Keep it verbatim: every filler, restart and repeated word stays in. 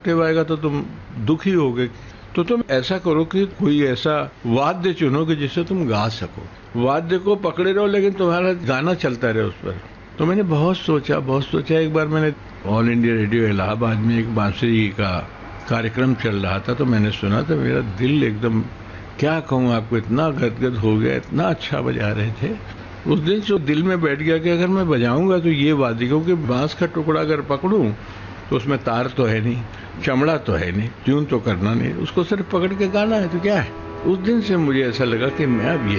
जब आएगा तो तुम दुखी होगे। तो तुम ऐसा करो कि कोई ऐसा वाद्य चुनो कि जिससे तुम गा सको। वाद्य को पकड़े रहो लेकिन तुम्हारा गाना चलता रहे उस पर। तो मैंने बहुत सोचा बहुत सोचा एक बार मैंने ऑल इंडिया रेडियो इलाहाबाद में एक बांसुरी का कार्यक्रम चल रहा था, तो मैंने सुना तो मेरा दिल एकदम, क्या कहूँ आपको, इतना गदगद हो गया, इतना अच्छा बजा रहे थे। उस दिन से दिल में बैठ गया कि अगर मैं बजाऊंगा तो ये वाद्य, क्योंकि बांस का टुकड़ा अगर पकड़ूं तो उसमें तार तो है नहीं, चमड़ा तो है नहीं, ट्यून तो करना नहीं, उसको सिर्फ पकड़ के गाना है, तो क्या है। उस दिन से मुझे ऐसा लगा कि मैं अब ये